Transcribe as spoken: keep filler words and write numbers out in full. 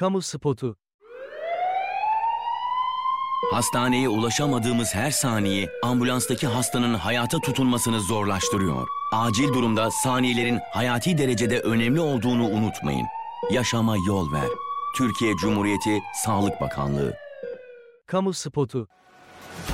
Kamu spotu. Hastaneye ulaşamadığımız her saniye ambulanstaki hastanın hayata tutunmasını zorlaştırıyor. Acil durumda saniyelerin hayati derecede önemli olduğunu unutmayın. Yaşama yol ver. Türkiye Cumhuriyeti Sağlık Bakanlığı. Kamu spotu.